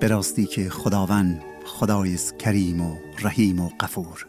به راستی که خداوند خدای است کریم و رحیم و غفور،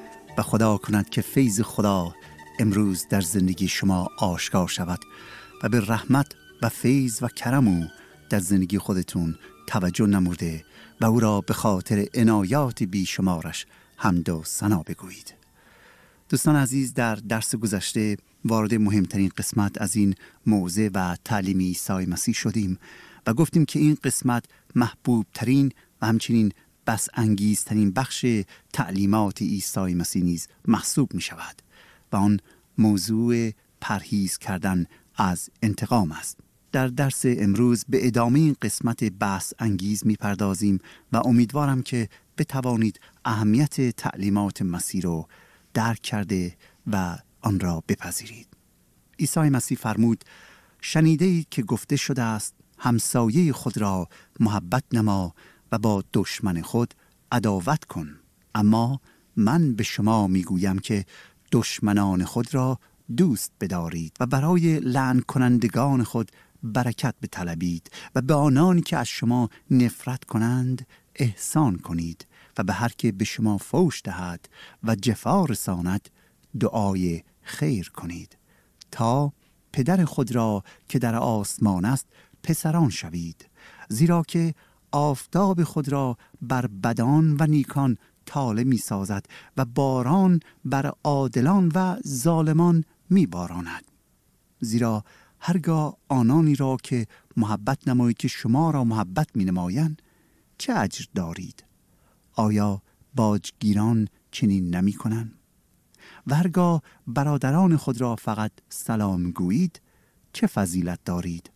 و خدا کند که فیض خدا امروز در زندگی شما آشکار شود و به رحمت و فیض و کرم او در زندگی خودتون توجه نموده و او را به خاطر عنایات بیشمارش حمد و ثنا بگویید. دوستان عزیز، در درس گذشته وارد مهمترین قسمت از این موضوع و تعلیم عیسی مسیح شدیم و گفتیم که این قسمت محبوب ترین و همچنین بس انگیزترین بخش تعلیمات عیسی مسیح نیز محسوب می شود و آن موضوع پرهیز کردن از انتقام است. در درس امروز به ادامه این قسمت بحث انگیز می پردازیم و امیدوارم که بتوانید اهمیت تعلیمات مسیح رو درک کرده و آن را بپذیرید. عیسی مسیح فرمود: شنیده اید که گفته شده است همسایه خود را محبت نما و با دشمن خود عداوت کن. اما من به شما میگویم که دشمنان خود را دوست بدارید و برای لعن کنندگان خود برکت بطلبید و به آنانی که از شما نفرت کنند احسان کنید و به هر که به شما فوش دهد و جفا رساند دعای خیر کنید، تا پدر خود را که در آسمان است پسران شوید، زیرا که آفتاب خود را بر بدان و نیکان طالع می سازد و باران بر عادلان و ظالمان می باراند. زیرا هرگاه آنانی را که محبت نمایید که شما را محبت می نمایند چه اجر دارید؟ آیا باجگیران چنین نمی کنند؟ و هرگاه برادران خود را فقط سلام گویید چه فضیلت دارید؟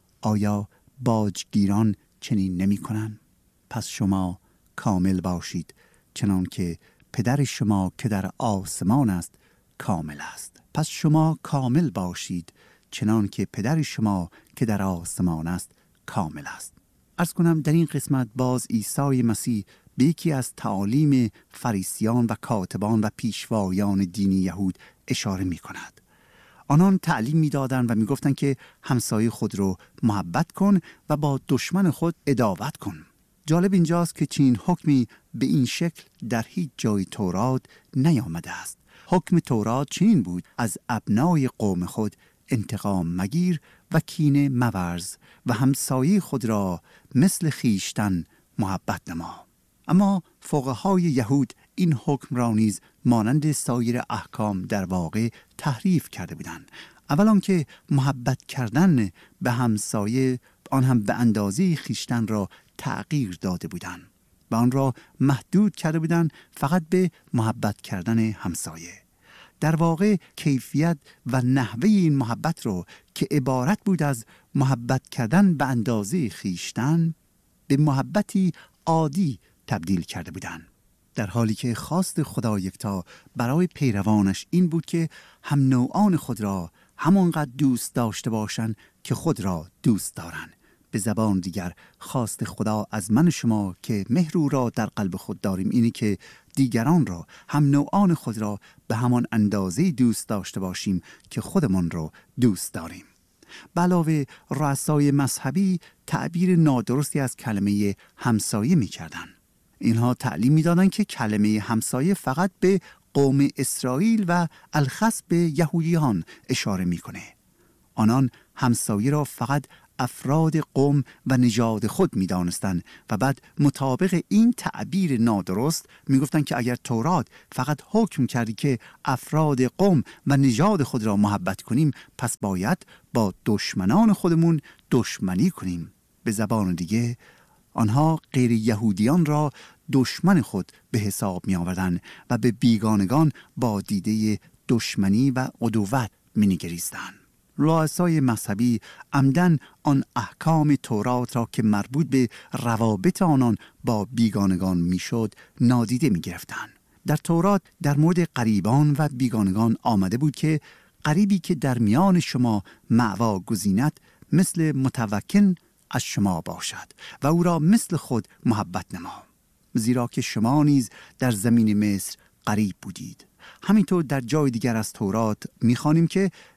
آیا باجگیران چنین نمی کنند؟ پس شما کامل باشید چنان که پدر شما که در آسمان است کامل است. پس شما کامل باشید چنان که پدر شما که در آسمان است کامل است. عرض کنم در این قسمت باز عیسی مسیح به یکی از تعالیم فریسیان و کاتبان و پیشوایان دینی یهود اشاره می کند. آنان تعلیم می دادن و می گفتن که همسایه خود رو محبت کن و با دشمن خود عداوت کن. جالب اینجاست که چنین حکمی به این شکل در هیچ جای تورات نیامده است. حکم تورات چنین بود: از ابنای قوم خود انتقام مگیر و کینه مورز و همسایه خود را مثل خیشتن محبت نما. اما فقهای یهود این حکم را نیز مانند سایر احکام در واقع تحریف کرده بودند. اولا که محبت کردن به همسایه آن هم به اندازه خیشتن را تغییر داده بودند و آن را محدود کرده بودند فقط به محبت کردن همسایه. در واقع کیفیت و نحوه این محبت رو که عبارت بود از محبت کردن به اندازه خیشتن به محبتی عادی تبدیل کرده بودند، در حالی که خواست خدا یکتا برای پیروانش این بود که هم نوعان خود را همانقدر دوست داشته باشند که خود را دوست دارند. به زبان دیگر خواست خدا از من شما که مهر او را در قلب خود داریم اینه که دیگران را هم نوعان خود را به همان اندازه دوست داشته باشیم که خودمان را دوست داریم. به علاوه رؤسای مذهبی تعبیر نادرستی از کلمه همسایه می کردن. اینها تعلیم می دادن که کلمه همسایه فقط به قوم اسرائیل و الخاص به یهودیان اشاره می کنه. آنان همسایه را فقط افراد قوم و نژاد خود می دانستن و بعد مطابق این تعبیر نادرست می گفتن که اگر تورات فقط حکم کردی که افراد قوم و نژاد خود را محبت کنیم، پس باید با دشمنان خودمون دشمنی کنیم. به زبان دیگه آنها غیر یهودیان را دشمن خود به حساب می آوردن و به بیگانگان با دیده دشمنی و عدوت می نگریستند. رؤسای مذهبی عمدن آن احکام تورات را که مربوط به روابط آنان با بیگانگان میشد نادیده می گرفتند. در تورات در مورد غریبان و بیگانگان آمده بود که غریبی که در میان شما مأوا گزیند مثل متوکل از شما باشد و او را مثل خود محبت نما، زیرا که شما نیز در زمین مصر غریب بودید. همینطور در جای دیگر از تورات می‌خوانیم که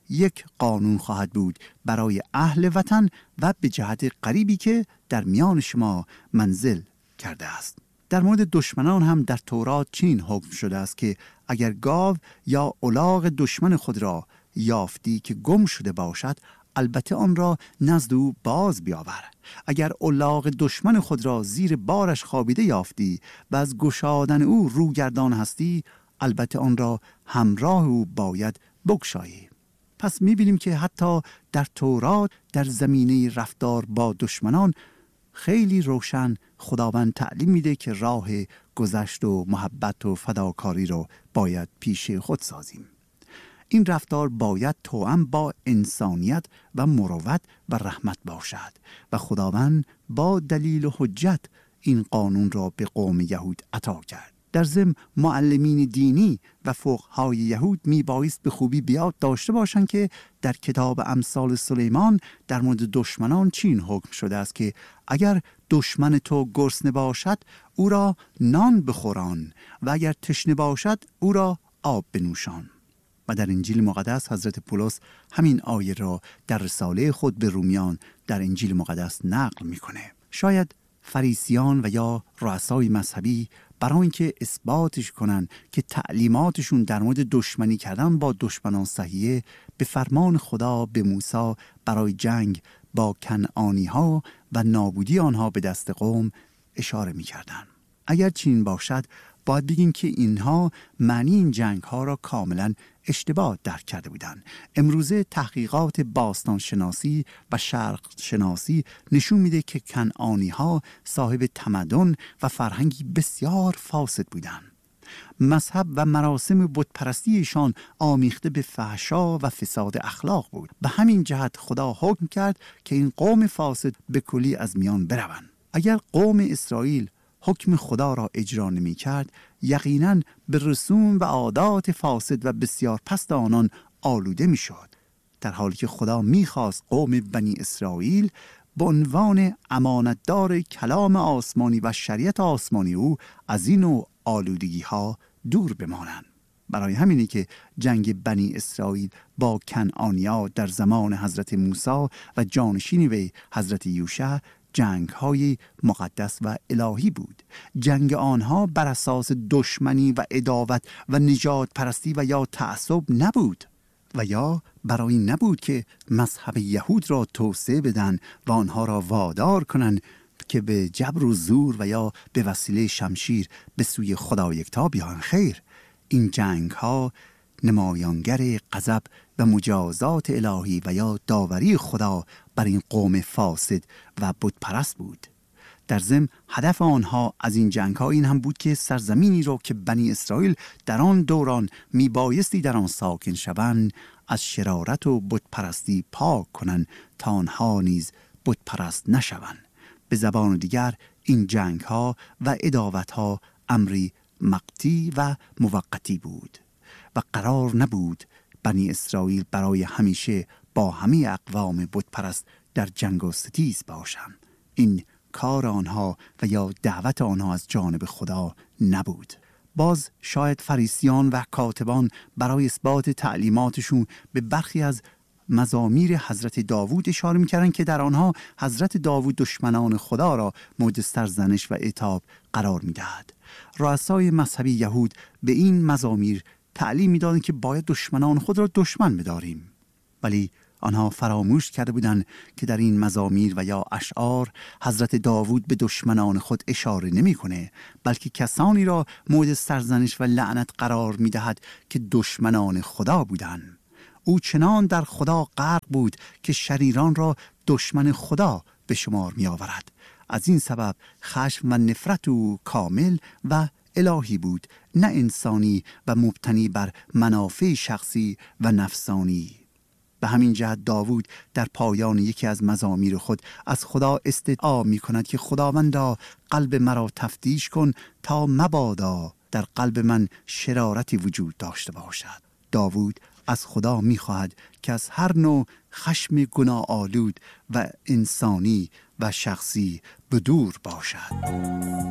یک قانون خواهد بود برای اهل وطن و به جهت غریبی که در میان شما منزل کرده است. در مورد دشمنان هم در تورات چنین حکم شده است که اگر گاو یا الاغ دشمن خود را یافتی که گم شده باشد، البته آن را نزد او باز بیاور. اگر الاغ دشمن خود را زیر بارش خوابیده یافتی و از گشادن او روگردان هستی، البته آن را همراه او باید بگشایی. پس می‌بینیم که حتی در تورات در زمینه رفتار با دشمنان خیلی روشن خداوند تعلیم میده که راه گذشت و محبت و فداکاری رو باید پیش خود سازیم. این رفتار باید توأم با انسانیت و مروت و رحمت باشد و خداوند با دلیل و حجت این قانون را به قوم یهود عطا کرد. در ضمن معلمین دینی و فقهای یهود میبایست به خوبی بیاد داشته باشند که در کتاب امثال سلیمان در مورد دشمنان چین حکم شده است که اگر دشمن تو گرسنه باشد او را نان بخوران و اگر تشنه باشد او را آب بنوشان. و در انجیل مقدس حضرت پولس همین آیه را در رساله خود به رومیان در انجیل مقدس نقل میکنه. شاید فریسیان و یا رؤسای مذهبی برای اینکه اثباتش کنن که تعلیماتشون در مورد دشمنی کردن با دشمنان صحیحه، به فرمان خدا به موسی برای جنگ با کنعانی ها و نابودی آنها به دست قوم اشاره میکردن. اگر چنین باشد باید بگیم که اینها معنی این جنگ ها را کاملا اشتباه درک کرده بودند. امروزه تحقیقات باستان شناسی و شرق شناسی نشون میده که کنعانی ها صاحب تمدن و فرهنگی بسیار فاسد بودند. مذهب و مراسم بتپرستیشان آمیخته به فحشا و فساد اخلاق بود. به همین جهت خدا حکم کرد که این قوم فاسد به کلی از میان بروند. اگر قوم اسرائیل حکم خدا را اجرا نمی کرد، یقیناً به رسوم و عادات فاسد و بسیار پست آنان آلوده می شد. در حالی که خدا می خواست قوم بنی اسرائیل به عنوان امانتدار کلام آسمانی و شریعت آسمانی او از این نوع آلودگی ها دور بمانند. برای همینی که جنگ بنی اسرائیل با کنعانیا در زمان حضرت موسی و جانشین وی حضرت یوشع جنگ های مقدس و الهی بود. جنگ آنها بر اساس دشمنی و عداوت و نژاد پرستی و یا تعصب نبود و یا برای این نبود که مذهب یهود را توسعه بدن و آنها را وادار کنند که به جبر و زور و یا به وسیله شمشیر به سوی خدا یکتا بیان. خیر، این جنگ ها نمایانگر غضب و مجازات الهی و یا داوری خدا بر این قوم فاسد و بتپرست بود. در ضمن هدف آنها از این جنگ ها این هم بود که سرزمینی را که بنی اسرائیل در آن دوران میبایستی در آن ساکن شوند از شرارت و بتپرستی پاک کنند تا آنها نیز بتپرست نشوند. به زبان دیگر این جنگ ها و عداوت ها امری مقتی و موقتی بود و قرار نبود بنی اسرائیل برای همیشه با همه اقوام بتپرست در جنگ و ستیز باشند. این کار آنها و یا دعوت آنها از جانب خدا نبود. باز شاید فریسیان و کاتبان برای اثبات تعلیماتشون به برخی از مزامیر حضرت داوود اشاره می‌کردند که در آنها حضرت داوود دشمنان خدا را مورد سرزنش و عتاب قرار می‌دهد. رؤسای مذهبی یهود به این مزامیر تعلیم می‌دادند که باید دشمنان خود را دشمن بداریم، ولی آنها فراموش کرده بودند که در این مزامیر و یا اشعار حضرت داوود به دشمنان خود اشاره نمی‌کنه، بلکه کسانی را مورد سرزنش و لعنت قرار می‌دهد که دشمنان خدا بودند. او چنان در خدا غرق بود که شریران را دشمن خدا به شمار می آورد. از این سبب خشم و نفرت او کامل و الهی بود، نه انسانی و مبتنی بر منافع شخصی و نفسانی. به همین جهت داوود در پایان یکی از مزامیر خود از خدا استدعا می کند که خداوندا قلب مرا تفتیش کن تا مبادا در قلب من شرارتی وجود داشته باشد. داوود از خدا می‌خواهد که از هر نوع خشم گناه آلود و انسانی و شخصی بدور باشد.